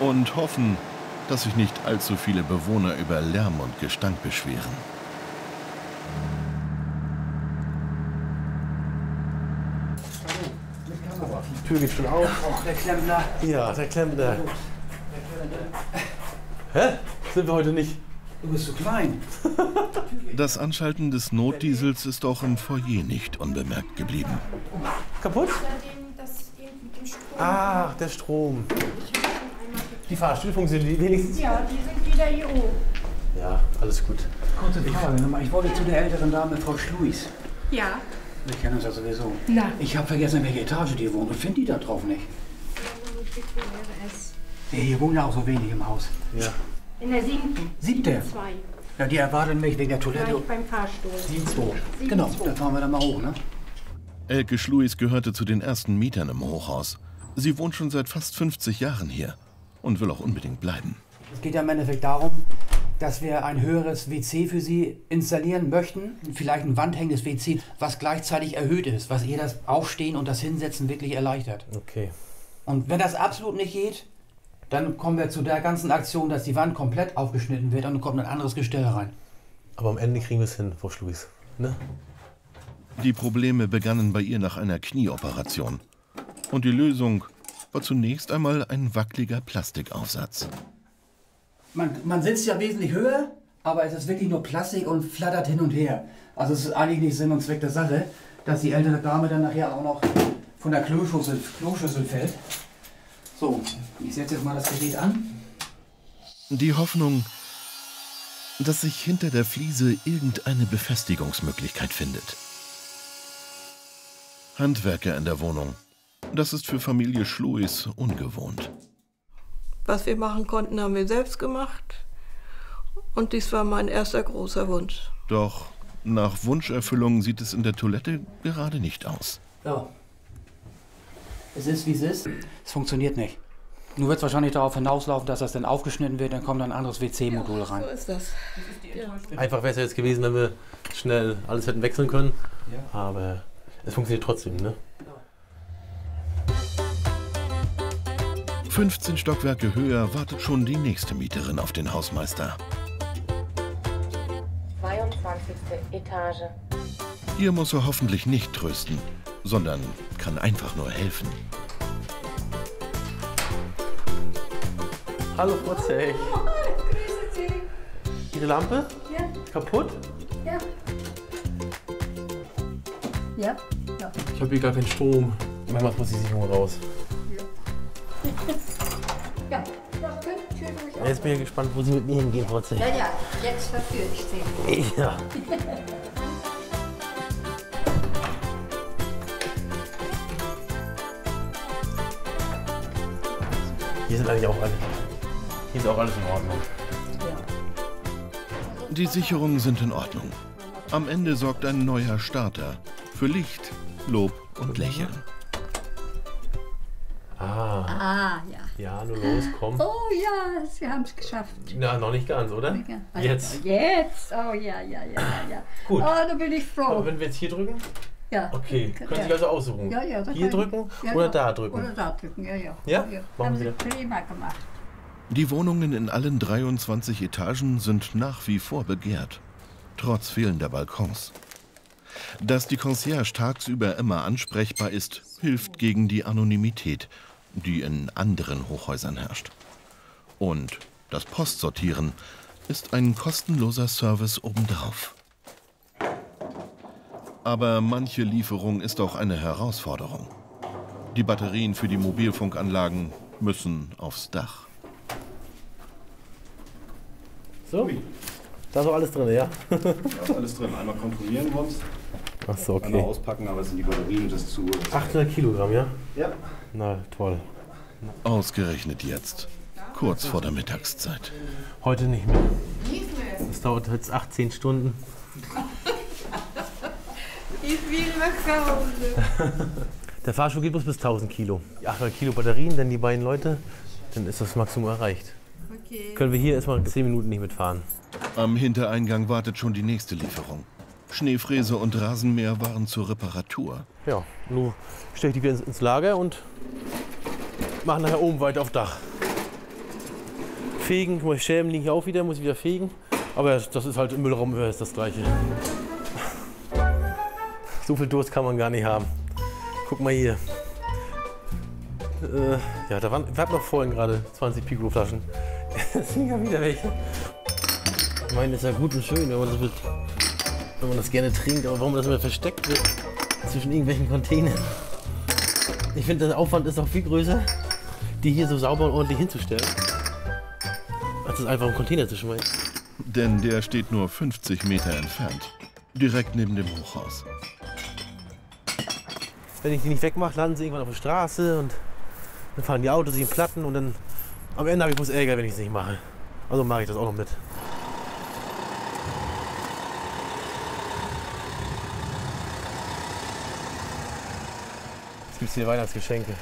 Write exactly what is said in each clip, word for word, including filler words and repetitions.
und hoffen, dass sich nicht allzu viele Bewohner über Lärm und Gestank beschweren. Die Tür geht schon auf. Oh, der Klempner. Ja, der Klempner. Hä? Sind wir heute nicht? Du bist so klein. Das Anschalten des Notdiesels ist auch im Foyer nicht unbemerkt geblieben. Kaputt? Ah, der Strom. Die Fahrstühle funktionieren die wenigstens? Ja, die sind wieder hier oben. Ja, alles gut. Kurze Frage nochmal. Ich wollte zu der älteren Dame, Frau Schluis. Ja. Wir kennen uns ja sowieso. Na. Ich habe vergessen, in welcher Etage die wohnt und finde die da drauf nicht. Ja, hier wohnen ja auch so wenig im Haus. Ja. In der siebten. Siebte? Zwei. Ja, die erwartet mich wegen der Toilette. Gleich beim Fahrstuhl. Sieben, zwei. Genau, dann fahren wir da mal hoch, ne? Elke Schluis gehörte zu den ersten Mietern im Hochhaus. Sie wohnt schon seit fast fünfzig Jahren hier und will auch unbedingt bleiben. Es geht ja im Endeffekt darum, dass wir ein höheres W C für Sie installieren möchten. Vielleicht ein wandhängendes W C, was gleichzeitig erhöht ist, was ihr das Aufstehen und das Hinsetzen wirklich erleichtert. Okay. Und wenn das absolut nicht geht, dann kommen wir zu der ganzen Aktion, dass die Wand komplett aufgeschnitten wird und dann kommt ein anderes Gestell rein. Aber am Ende kriegen wir es hin, Frau Schluis. Ne? Die Probleme begannen bei ihr nach einer Knieoperation. Und die Lösung war zunächst einmal ein wackeliger Plastikaufsatz. Man, man sitzt ja wesentlich höher, aber es ist wirklich nur Plastik und flattert hin und her. Also es ist eigentlich nicht Sinn und Zweck der Sache, dass die ältere Dame dann nachher auch noch von der Kloschüssel, Kloschüssel fällt. So, ich setze jetzt mal das Gerät an. Die Hoffnung, dass sich hinter der Fliese irgendeine Befestigungsmöglichkeit findet. Handwerker in der Wohnung. Das ist für Familie Schluis ungewohnt. Was wir machen konnten, haben wir selbst gemacht. Und dies war mein erster großer Wunsch. Doch nach Wunscherfüllung sieht es in der Toilette gerade nicht aus. Ja. Es ist, wie es ist. Es funktioniert nicht. Nun wird es wahrscheinlich darauf hinauslaufen, dass das dann aufgeschnitten wird, dann kommt ein anderes W C-Modul rein. So ist das. Ja. Einfach wäre es ja jetzt gewesen, wenn wir schnell alles hätten wechseln können. Ja. Aber es funktioniert trotzdem, ne? fünfzehn Stockwerke höher wartet schon die nächste Mieterin auf den Hausmeister. zweiundzwanzigste Etage. Hier muss er hoffentlich nicht trösten, sondern kann einfach nur helfen. Hallo Frau Zech. Oh, grüße Sie. Ihre Lampe? Ja. Kaputt? Ja. Ja. Ja. Ich habe hier gar keinen Strom. Manchmal muss die Sicherung raus. Ja. Das könnt ihr durchaus. Jetzt bin ich gespannt, wo Sie mit mir hingehen, Frau Zech. Ja, ja. Jetzt verführe ich Sie. Ja. Hier sind eigentlich auch alle. Hier ist auch alles in Ordnung. Die Sicherungen sind in Ordnung. Am Ende sorgt ein neuer Starter für Licht, Lob und Lächeln. Ah. Ah, ja. Ja, nur los, komm. Oh ja, Sie haben es geschafft. Na, noch nicht ganz, oder? Jetzt. Jetzt. Oh ja, ja, ja, ja. Gut. Oh, da bin ich froh. Aber wenn wir jetzt hier drücken? Ja. Okay, können Sie Ja. sich also aussuchen. Ja, ja, das hier kann ich. drücken Ja, oder ja. da drücken? Oder da drücken, ja, ja. Ja? ja. Machen Haben Sie Sie das. prima gemacht. Die Wohnungen in allen dreiundzwanzig Etagen sind nach wie vor begehrt, trotz fehlender Balkons. Dass die Concierge tagsüber immer ansprechbar ist, hilft gegen die Anonymität, die in anderen Hochhäusern herrscht. Und das Postsortieren ist ein kostenloser Service obendrauf. Aber manche Lieferung ist auch eine Herausforderung. Die Batterien für die Mobilfunkanlagen müssen aufs Dach. So? Da ist auch alles drin, ja? Da ist alles drin. Einmal kontrollieren sonst. Ach so, Einmal okay. auspacken, aber es sind die Batterien das zu. achthundert Kilogramm, ja? Ja. Na, toll. Ausgerechnet jetzt, kurz vor der Mittagszeit. Heute nicht mehr. Das dauert jetzt achtzehn Stunden. Ich will nach Hause. Der Fahrstuhl geht bloß bis tausend Kilo. Die achthundert Kilo Batterien, dann die beiden Leute, dann ist das Maximum erreicht. Okay. Können wir hier erstmal zehn Minuten nicht mitfahren. Am Hintereingang wartet schon die nächste Lieferung. Schneefräse und Rasenmäher waren zur Reparatur. Ja, nun stelle ich die wieder ins, ins Lager und machen nachher oben weiter auf Dach. Fegen, guck mal, Schäben liegen hier auch wieder, muss ich wieder fegen. Aber das ist halt im Müllraum ist das Gleiche. So viel Durst kann man gar nicht haben. Guck mal hier. Äh, ja, da waren, wir hatten noch vorhin gerade zwanzig Piccolo-Flaschen. Das sind ja wieder welche. Ich meine, das ist ja gut und schön, wenn man das, wird, wenn man das gerne trinkt, aber warum das immer versteckt wird zwischen irgendwelchen Containern. Ich finde, der Aufwand ist auch viel größer, die hier so sauber und ordentlich hinzustellen, als es einfach im Container zu schmeißen. Denn der steht nur fünfzig Meter entfernt, direkt neben dem Hochhaus. Wenn ich die nicht wegmache, landen sie irgendwann auf der Straße und dann fahren die Autos sich in Platten und dann am Ende habe ich bloß Ärger, wenn ich es nicht mache. Also mache ich das auch noch mit. Jetzt gibt es hier Weihnachtsgeschenke.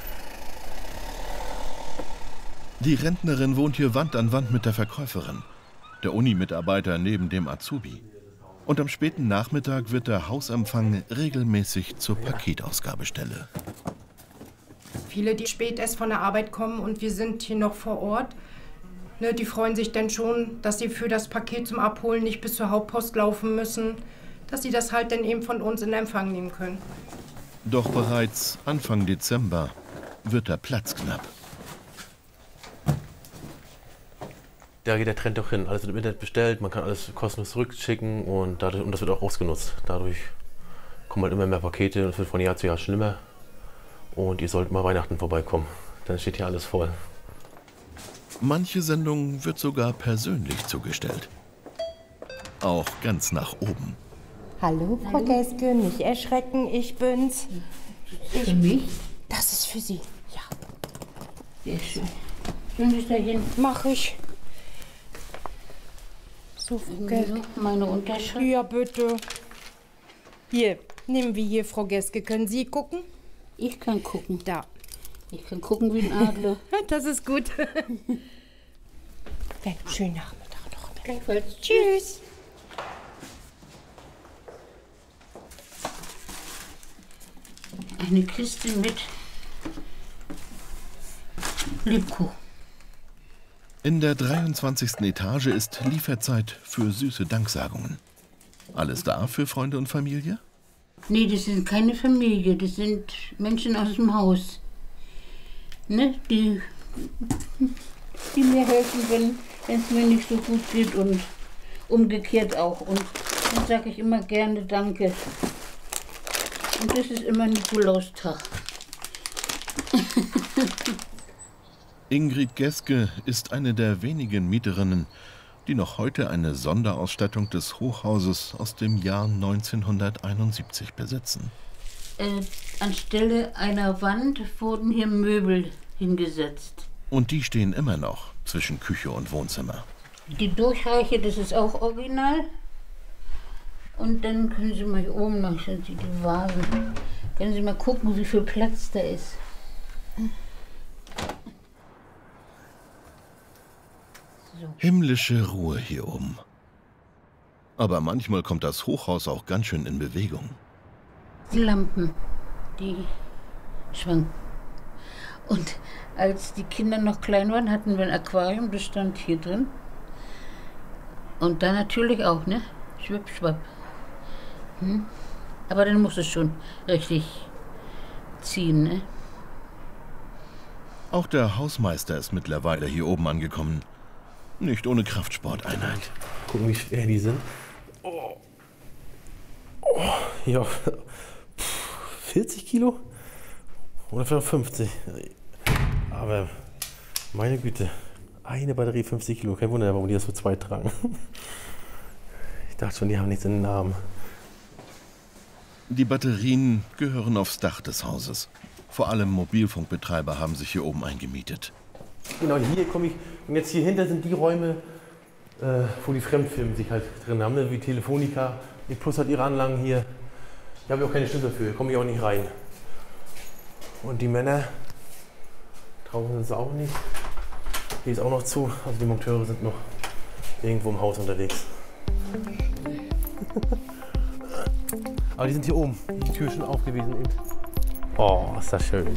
Die Rentnerin wohnt hier Wand an Wand mit der Verkäuferin, der Uni-Mitarbeiter neben dem Azubi. Und am späten Nachmittag wird der Hausempfang regelmäßig zur Paketausgabestelle. Viele, die spät erst von der Arbeit kommen und wir sind hier noch vor Ort, ne, die freuen sich dann schon, dass sie für das Paket zum Abholen nicht bis zur Hauptpost laufen müssen, dass sie das halt dann eben von uns in Empfang nehmen können. Doch bereits Anfang Dezember wird der Platz knapp. Da geht der Trend doch hin. Alles wird im Internet bestellt, man kann alles kostenlos zurückschicken und, dadurch, und das wird auch ausgenutzt. Dadurch kommen halt immer mehr Pakete und es wird von Jahr zu Jahr schlimmer. Und ihr sollt mal Weihnachten vorbeikommen. Dann steht hier alles voll. Manche Sendung wird sogar persönlich zugestellt. Auch ganz nach oben. Hallo, Frau Hallo. Geske, nicht erschrecken, ich bin's. Ich, für mich? Das ist für Sie. Ja. Sehr schön. Schön ist da hin. Mach ich. So, Frau Geske. Meine Unterschrift? Ja, bitte. Hier, nehmen wir hier, Frau Geske. Können Sie gucken? Ich kann gucken. Da. Ich kann gucken wie ein Adler. Das ist gut. Schönen Nachmittag noch. Gleichfalls. Tschüss. Eine Kiste mit Lebkuchen. In der dreiundzwanzigsten Etage ist Lieferzeit für süße Danksagungen. Alles da für Freunde und Familie? Nee, das sind keine Familie, das sind Menschen aus dem Haus. Ne? Die, die mir helfen, wenn es mir nicht so gut geht und umgekehrt auch. Und dann sage ich immer gerne Danke. Und das ist immer Nikolaustag. Ingrid Geske ist eine der wenigen Mieterinnen, die noch heute eine Sonderausstattung des Hochhauses aus dem Jahr neunzehnhunderteinundsiebzig besitzen. Äh, anstelle einer Wand wurden hier Möbel hingesetzt. Und die stehen immer noch zwischen Küche und Wohnzimmer. Die Durchreiche, das ist auch original. Und dann können Sie mal hier oben noch, schauen Sie die Vasen. Können Sie mal gucken, wie viel Platz da ist. So. Himmlische Ruhe hier oben. Aber manchmal kommt das Hochhaus auch ganz schön in Bewegung. Die Lampen, die schwanken. Und als die Kinder noch klein waren, hatten wir ein Aquarium, das stand hier drin. Und da natürlich auch, ne? Schwipp, schwapp. Hm? Aber dann muss es schon richtig ziehen, ne? Auch der Hausmeister ist mittlerweile hier oben angekommen. Nicht ohne Kraftsporteinheit. Gucken, wie schwer die sind. Oh. Oh, ja. vierzig Kilo? Oder vielleicht fünfzig. Aber meine Güte. Eine Batterie fünfzig Kilo. Kein Wunder, warum die das so zweit tragen. Ich dachte schon, die haben nichts in den Namen. Die Batterien gehören aufs Dach des Hauses. Vor allem Mobilfunkbetreiber haben sich hier oben eingemietet. Genau, hier komme ich. Und jetzt hier hinter sind die Räume, äh, wo die Fremdfirmen sich halt drin haben, ne? Wie Telefonica. Die Plus hat ihre Anlagen hier. Da habe ich auch keine Schlüssel für, komme ich auch nicht rein. Und die Männer, draußen sind sie auch nicht. Hier ist auch noch zu, also die Monteure sind noch irgendwo im Haus unterwegs. Aber die sind hier oben, die Tür schon auf gewesen. Oh, ist das schön.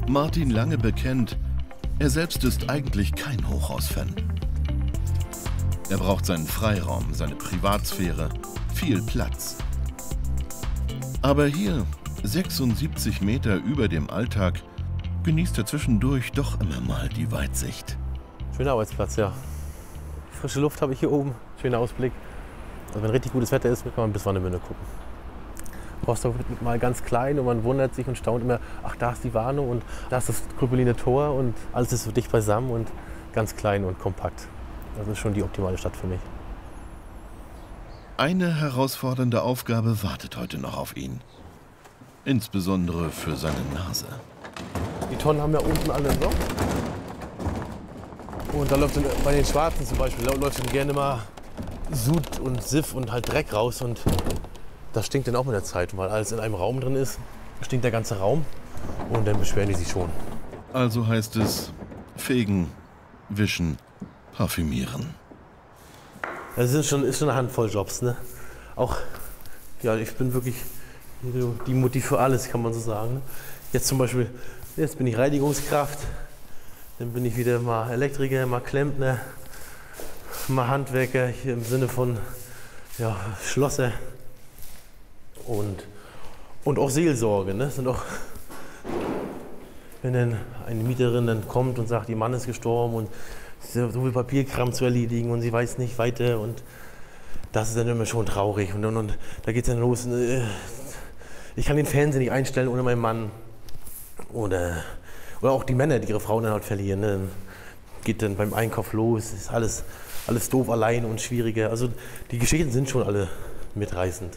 Martin Lange bekennt, er selbst ist eigentlich kein Hochhaus-Fan. Er braucht seinen Freiraum, seine Privatsphäre, viel Platz. Aber hier, sechsundsiebzig Meter über dem Alltag, genießt er zwischendurch doch immer mal die Weitsicht. Schöner Arbeitsplatz, ja. Frische Luft habe ich hier oben, schöner Ausblick. Also wenn richtig gutes Wetter ist, kann man bis Warnemünde gucken. Rostock wird mal ganz klein und man wundert sich und staunt immer, ach, da ist die Warnow und da ist das Krüppeliner Tor und alles ist so dicht beisammen und ganz klein und kompakt. Das ist schon die optimale Stadt für mich. Eine herausfordernde Aufgabe wartet heute noch auf ihn. Insbesondere für seine Nase. Die Tonnen haben ja unten alle ein Loch. Und da läuft dann, bei den Schwarzen zum Beispiel, läuft dann gerne mal Sud und Siff und halt Dreck raus. Und das stinkt dann auch mit der Zeit, weil alles in einem Raum drin ist, stinkt der ganze Raum und dann beschweren die sich schon. Also heißt es fegen, wischen, parfümieren. Das ist schon, ist schon eine Handvoll Jobs, ne? Auch, ja, ich bin wirklich die Mutti für alles, kann man so sagen. Ne? Jetzt zum Beispiel, jetzt bin ich Reinigungskraft, dann bin ich wieder mal Elektriker, mal Klempner, mal Handwerker, hier im Sinne von ja, Schlosser und, und auch Seelsorge. Ne? Sind auch, wenn dann eine Mieterin dann kommt und sagt, ihr Mann ist gestorben und so viel Papierkram zu erledigen und sie weiß nicht weiter und das ist dann immer schon traurig und, und, und da geht es dann los. Ich kann den Fernseher nicht einstellen ohne meinen Mann oder, oder auch die Männer, die ihre Frauen dann halt verlieren. Ne? Geht dann beim Einkauf los, ist alles, alles doof allein und schwieriger. Also die Geschichten sind schon alle mitreißend.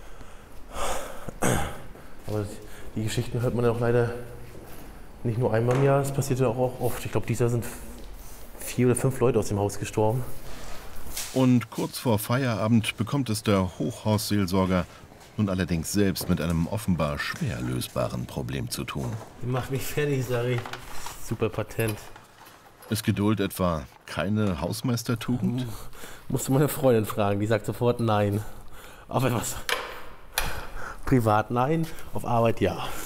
Aber die Geschichten hört man ja auch leider nicht nur einmal im Jahr, es passiert ja auch oft. Ich glaube, dieses Jahr sind vier oder fünf Leute aus dem Haus gestorben. Und kurz vor Feierabend bekommt es der Hochhausseelsorger nun allerdings selbst mit einem offenbar schwer lösbaren Problem zu tun. Die macht mich fertig, Sari. Super Patent. Ist Geduld etwa keine Hausmeistertugend? Musst du meine Freundin fragen, die sagt sofort nein. Aber was? Privat nein, auf Arbeit ja.